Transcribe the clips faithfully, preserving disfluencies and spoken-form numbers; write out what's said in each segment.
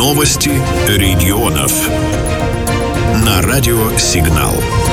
Новости регионов на радио «Сигнал».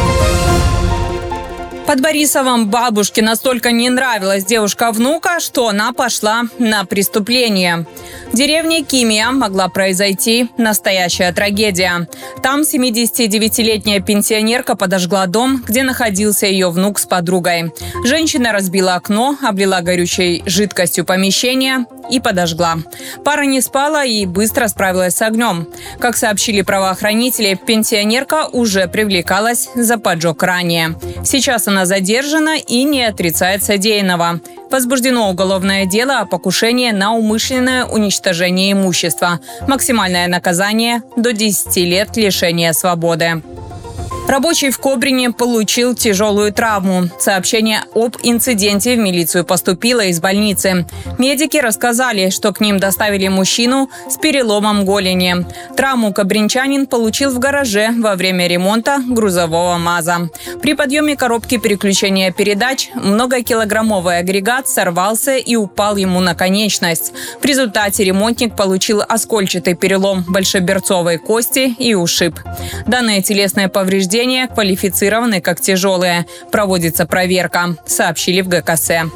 Под Борисовым бабушке настолько не нравилась девушка внука, что она пошла на преступление. В деревне Кимия могла произойти настоящая трагедия. Там семидесятидевятилетняя пенсионерка подожгла дом, где находился ее внук с подругой. Женщина разбила окно, облила горючей жидкостью помещение и подожгла. Пара не спала и быстро справилась с огнем. Как сообщили правоохранители, пенсионерка уже привлекалась за поджог ранее. Сейчас она задержана и не отрицает содеянного. Возбуждено уголовное дело о покушении на умышленное уничтожение имущества. Максимальное наказание – до десяти лет лишения свободы. Рабочий в Кобрине получил тяжелую травму. Сообщение об инциденте в милицию поступило из больницы. Медики рассказали, что к ним доставили мужчину с переломом голени. Травму кобринчанин получил в гараже во время ремонта грузового МАЗа. При подъеме коробки переключения передач многокилограммовый агрегат сорвался и упал ему на конечность. В результате ремонтник получил оскольчатый перелом большеберцовой кости и ушиб. Данные телесные повреждения квалифицированы как тяжелые. Проводится проверка, сообщили в ГКС.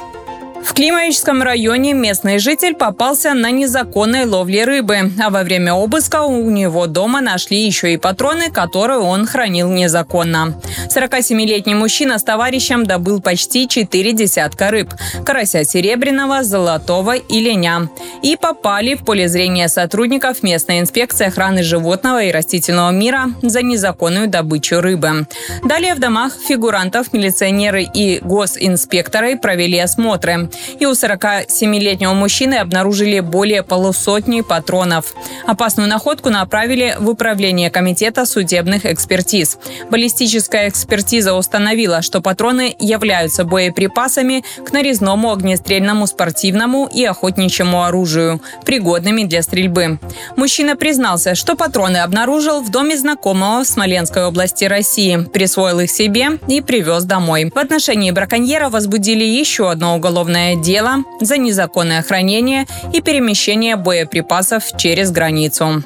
В Климовичском районе местный житель попался на незаконной ловле рыбы, а во время обыска у него дома нашли еще и патроны, которые он хранил незаконно. сорокасемилетний мужчина с товарищем добыл почти четыре десятка рыб – карася серебряного, золотого и леня. И попали в поле зрения сотрудников местной инспекции охраны животного и растительного мира за незаконную добычу рыбы. Далее в домах фигурантов милиционеры и госинспекторы провели осмотры. И у сорокасемилетнего мужчины обнаружили более полусотни патронов. Опасную находку направили в управление комитета судебных экспертиз. Баллистическая экспертиза установила, что патроны являются боеприпасами к нарезному огнестрельному, спортивному и охотничьему оружию, пригодными для стрельбы. Мужчина признался, что патроны обнаружил в доме знакомого в Смоленской области России, присвоил их себе и привез домой. В отношении браконьера возбудили еще одно уголовное дело за незаконное хранение и перемещение боеприпасов через границу.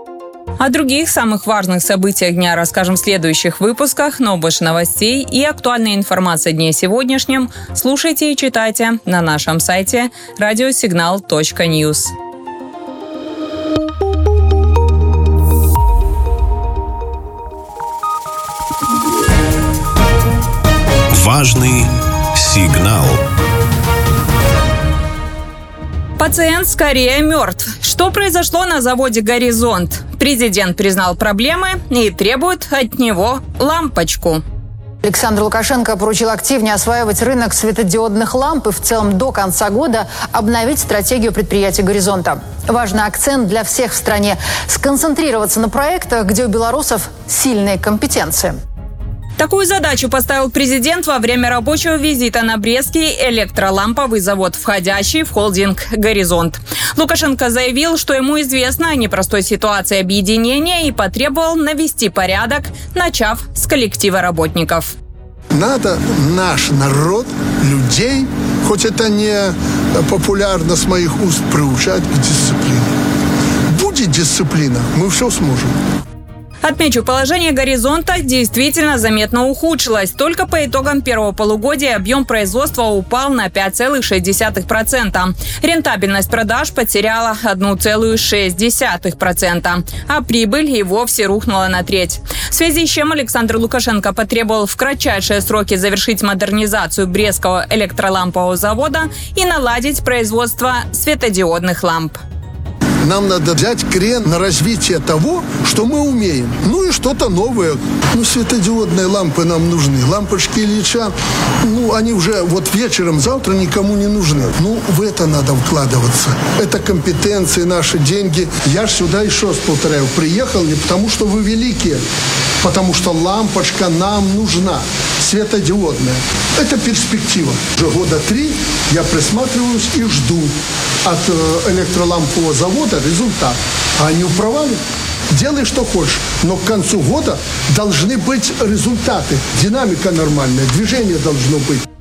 О других самых важных событиях дня расскажем в следующих выпусках, но больше новостей и актуальной информации о дне сегодняшнем слушайте и читайте на нашем сайте радиосигнал точка ньюс. Важный сигнал. Пациент скорее мертв. Что произошло на заводе «Горизонт»? Президент признал проблемы и требует от него лампочку. Александр Лукашенко поручил активнее осваивать рынок светодиодных ламп и в целом до конца года обновить стратегию предприятия «Горизонта». Важный акцент для всех в стране – сконцентрироваться на проектах, где у белорусов сильные компетенции. Такую задачу поставил президент во время рабочего визита на Брестский электроламповый завод, входящий в холдинг «Горизонт». Лукашенко заявил, что ему известно о непростой ситуации объединения и потребовал навести порядок, начав с коллектива работников. Надо наш народ, людей, хоть это не популярно с моих уст, приучать к дисциплине. Будет дисциплина, мы все сможем. Отмечу, положение «Горизонта» действительно заметно ухудшилось. Только по итогам первого полугодия объем производства упал на пять целых шесть десятых процента. Рентабельность продаж потеряла одна целая шесть десятых процента, а прибыль и вовсе рухнула на треть. В связи с чем Александр Лукашенко потребовал в кратчайшие сроки завершить модернизацию Брестского электролампового завода и наладить производство светодиодных ламп. Нам надо взять крен на развитие того, что мы умеем. Ну и что-то новое. Ну, светодиодные лампы нам нужны. Лампочки Ильича, ну, они уже вот вечером завтра никому не нужны. Ну, в это надо вкладываться. Это компетенции, наши деньги. Я ж сюда еще раз повторяю, приехал не потому, что вы великие, потому что лампочка нам нужна. Светодиодная. Это перспектива. Уже года три я присматриваюсь и жду от электролампового завода результат. А они провалят. Делай, что хочешь, но к концу года должны быть результаты. Динамика нормальная, движение должно быть.